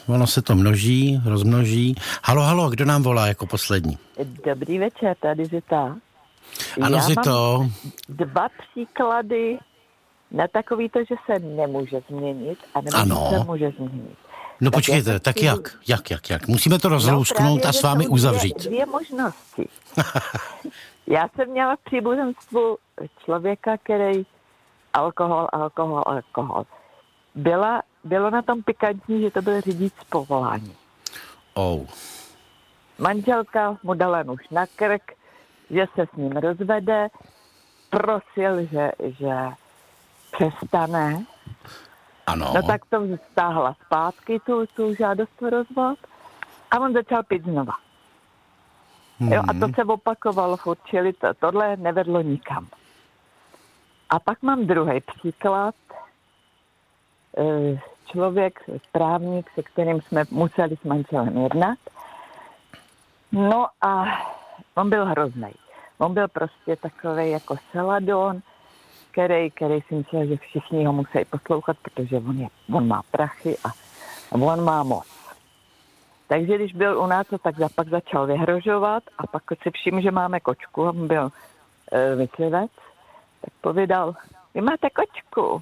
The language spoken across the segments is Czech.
ono se to množí, rozmnoží. Halo, kdo nám volá jako poslední? Dobrý večer, tady Zita. Ano, Zito. Mám 2 příklady na takový to, že se nemůže změnit a nebo se může změnit. No počkejte, tak jak? Musíme to rozlousknout a s vámi uzavřít. Dvě možnosti. Já jsem měla v příbuzenstvu člověka, který alkohol. Bylo na tom pikantní, že to byl řidič z povolání. Manželka mu dala nůž na krk, že se s ním rozvede, prosil, že přestane. Ano. No tak to stáhla zpátky, tu žádost o rozvod a on začal pít znova. Jo, a to se opakovalo furt, čili tohle nevedlo nikam. A pak mám druhý příklad. Člověk, právník, se kterým jsme museli s manželem jednat. No a on byl hroznej. On byl prostě takovej jako Celadon, který si myslel, že všichni ho musí poslouchat, protože on má prachy a on má moc. Takže když byl u nás, tak pak začal vyhrožovat a pak si všiml, že máme kočku, on byl myslivec, tak povídal, vy máte kočku?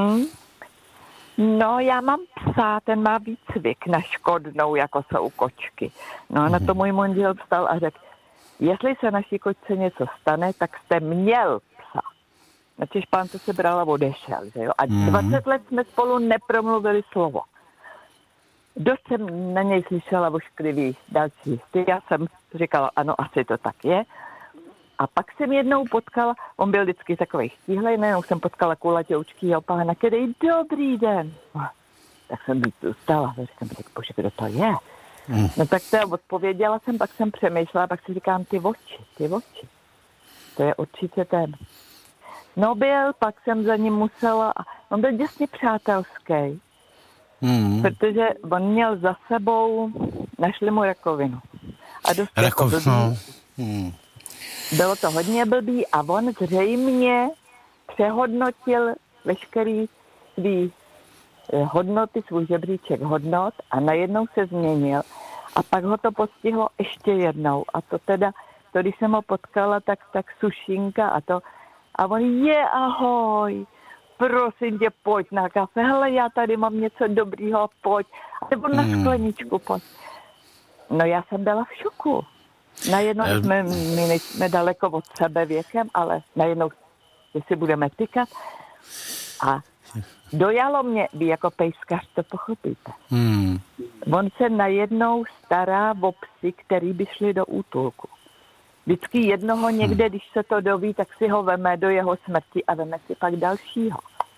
No, já mám psa, ten má výcvik na škodnou, jako jsou kočky. No a na to můj manžel vstal a řekl, jestli se naší kočce něco stane, tak jste měl psa. Načež pán to se bral a odešel, že jo? A 20 let jsme spolu nepromluvili slovo. Dost jsem na něj slyšela ošklivý další listy. Já jsem říkala, ano, asi to tak je. A pak jsem jednou potkala, on byl vždycky takovej štíhlej, nejenom jsem potkala kulatěučkýho pána, který dobrý den. Tak jsem stala a říkám, bože, kdo to je? No tak to odpověděla jsem, pak jsem přemýšlela, pak si říkám, ty oči. To je určitě ten. No byl, pak jsem za ním musela, on byl děsně přátelský, protože on měl za sebou, našli mu rakovinu. A dost bylo to hodně blbý a on zřejmě přehodnotil veškerý svý hodnoty, svůj žebříček hodnot a najednou se změnil a pak ho to postihlo ještě jednou a to teda, když jsem ho potkala, tak sušinka a on ahoj, prosím tě, pojď na kafe, hele, já tady mám něco dobrýho, pojď, nebo na skleničku, pojď. No já jsem byla v šoku. Najednou my nejsme daleko od sebe věkem, ale najednou, jestli budeme tykat. A dojalo mě, vy jako pejskař to pochopíte. On se najednou stará o psy, který by šli do útulku. Vždycky jednoho někde, když se to doví, tak si ho veme do jeho smrti a veme si pak dalšího.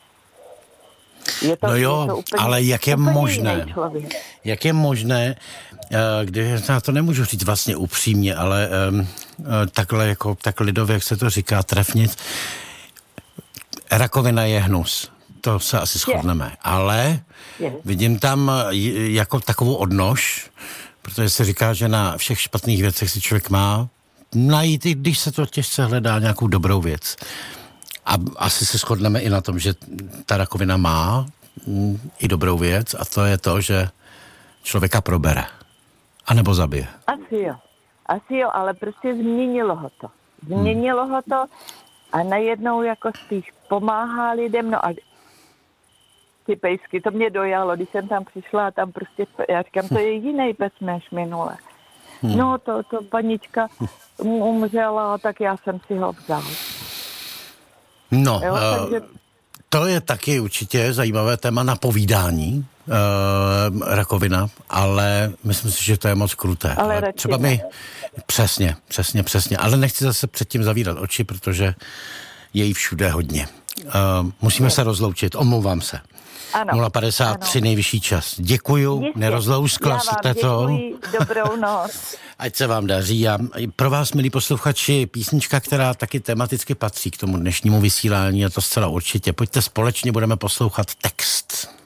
No jo, ale jak je možné, když já to nemůžu říct vlastně upřímně, ale takhle jako tak lidově, jak se to říká, trefnit, rakovina je hnus. To se asi shodneme. Ale vidím tam jako takovou odnož, protože se říká, že na všech špatných věcech si člověk má najít, i když se to těžce hledá, nějakou dobrou věc. A asi se shodneme i na tom, že ta rakovina má i dobrou věc a to je to, že člověka probere. A nebo zabije. Asi jo, ale prostě změnilo ho to a najednou jako spíš pomáhá lidem, no a ty pejsky, to mě dojalo, když jsem tam přišla a tam prostě, já říkám, to je jiný pes než minule. No to panička umřela, tak já jsem si ho vzal. No, jo, takže to je taky určitě zajímavé téma na povídání, rakovina, ale myslím si, že to je moc kruté. Ale třeba mi, přesně, ale nechci zase předtím zavírat oči, protože je jí všude hodně. Musíme se rozloučit, omlouvám se. Ano, 053, ano. Nejvyšší čas. Děkuju, nerozlouskla jste to. Děkuji, dobrou noc. Ať se vám daří. A pro vás, milí posluchači, písnička, která taky tematicky patří k tomu dnešnímu vysílání, a to zcela určitě. Pojďte společně, budeme poslouchat Text.